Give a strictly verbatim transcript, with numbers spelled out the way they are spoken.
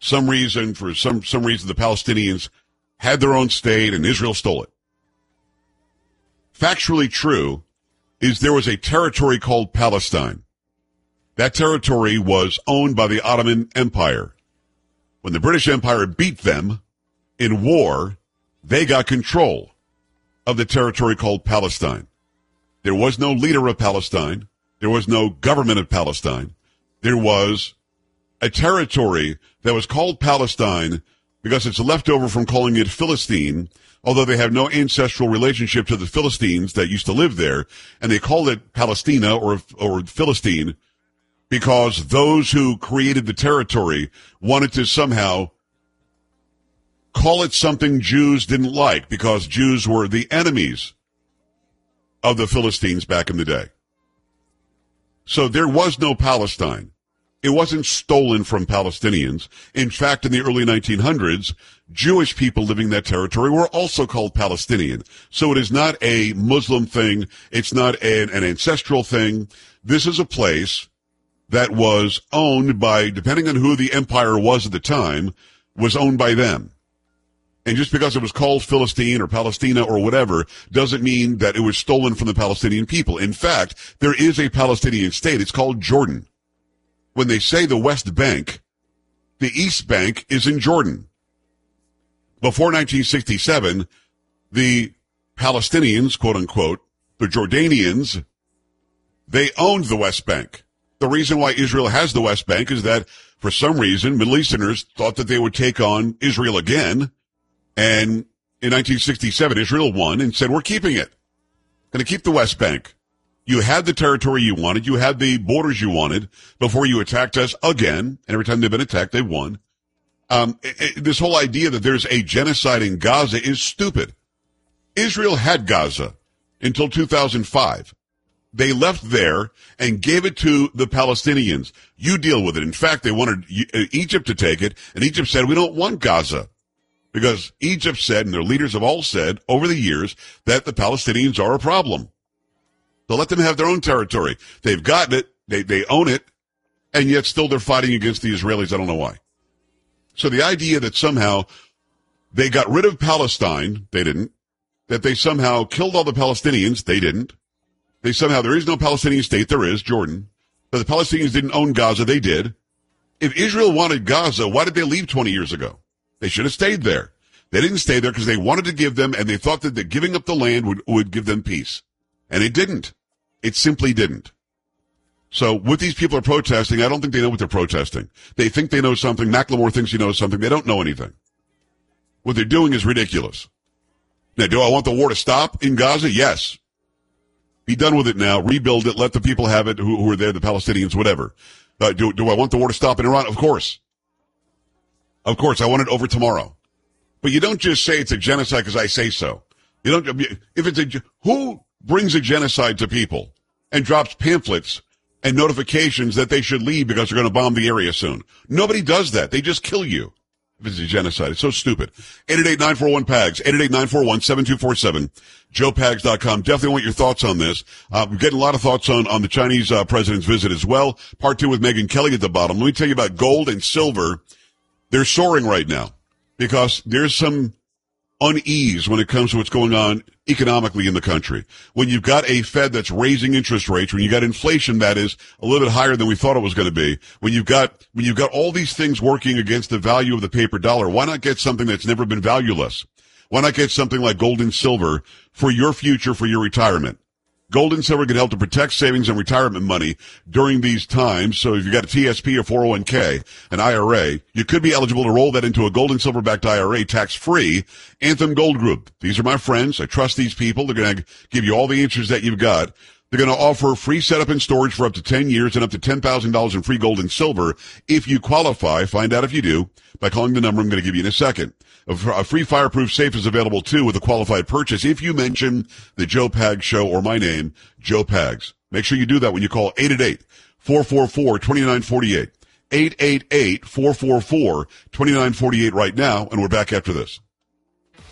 some reason, for some, some reason, the Palestinians had their own state and Israel stole it. Factually true is there was a territory called Palestine. That territory was owned by the Ottoman Empire. When the British Empire beat them in war, they got control of the territory called Palestine. There was no leader of Palestine. There was no government of Palestine. There was a territory that was called Palestine because it's leftover from calling it Philistine, although they have no ancestral relationship to the Philistines that used to live there, and they called it Palestina or, or Philistine because those who created the territory wanted to somehow call it something Jews didn't like because Jews were the enemies of the Philistines back in the day. So there was no Palestine. It wasn't stolen from Palestinians. In fact, in the early nineteen hundreds, Jewish people living in that territory were also called Palestinian. So it is not a Muslim thing. It's not an, an ancestral thing. This is a place that was owned by, depending on who the empire was at the time, was owned by them. And just because it was called Philistine or Palestina or whatever doesn't mean that it was stolen from the Palestinian people. In fact, there is a Palestinian state. It's called Jordan. When they say the West Bank, the East Bank is in Jordan. Before nineteen sixty-seven, the Palestinians, quote unquote, the Jordanians, they owned the West Bank. The reason why Israel has the West Bank is that, for some reason, Middle Easterners thought that they would take on Israel again. And in nineteen sixty-seven, Israel won and said, we're keeping it. Going to keep the West Bank. You had the territory you wanted. You had the borders you wanted before you attacked us again. And every time they've been attacked, they've won. Um, it, it, this whole idea that there's a genocide in Gaza is stupid. Israel had Gaza until two thousand five. They left there and gave it to the Palestinians. You deal with it. In fact, they wanted Egypt to take it, and Egypt said, we don't want Gaza. Because Egypt said, and their leaders have all said over the years, that the Palestinians are a problem. So let them have their own territory. They've gotten it, they, they own it, and yet still they're fighting against the Israelis. I don't know why. So the idea that somehow they got rid of Palestine, they didn't. That they somehow killed all the Palestinians, they didn't. They somehow, there is no Palestinian state, there is, Jordan. That the Palestinians didn't own Gaza, they did. If Israel wanted Gaza, why did they leave twenty years ago? They should have stayed there. They didn't stay there because they wanted to give them, and they thought that the giving up the land would, would give them peace. And it didn't. It simply didn't. So what these people are protesting, I don't think they know what they're protesting. They think they know something. Macklemore thinks he knows something. They don't know anything. What they're doing is ridiculous. Now, do I want the war to stop in Gaza? Yes. Be done with it now. Rebuild it. Let the people have it who, who are there, the Palestinians, whatever. Uh, do, do I want the war to stop in Iran? Of course. Of course. I want it over tomorrow. But you don't just say it's a genocide because I say so. You don't, if it's a, who brings a genocide to people and drops pamphlets and notifications that they should leave because they're going to bomb the area soon? Nobody does that. They just kill you. If it's a genocide. It's so stupid. eight eight eight, nine four one, P A G S, eight eight eight, nine four one, seven two four seven, joe pags dot com. Definitely want your thoughts on this. Uh, we're getting a lot of thoughts on, on the Chinese uh, president's visit as well. Part two with Megyn Kelly at the bottom. Let me tell you about gold and silver. They're soaring right now because there's some unease when it comes to what's going on economically in the country. When you've got a Fed that's raising interest rates, when you got inflation that is a little bit higher than we thought it was going to be, when you've got when you've got all these things working against the value of the paper dollar, why not get something that's never been valueless? Why not get something like gold and silver for your future, for your retirement? Gold and silver can help to protect savings and retirement money during these times. So if you've got a T S P or four oh one k, an I R A, you could be eligible to roll that into a gold and silver backed I R A tax-free. Anthem Gold Group. These are my friends. I trust these people. They're going to give you all the answers that you've got. They're going to offer free setup and storage for up to ten years and up to ten thousand dollars in free gold and silver. If you qualify, find out if you do by calling the number I'm going to give you in a second. A free fireproof safe is available too with a qualified purchase if you mention the Joe Pags Show or my name, Joe Pags. Make sure you do that when you call eight eight eight, four four four, two nine four eight. eight eight eight, four four four, two nine four eight right now, and we're back after this.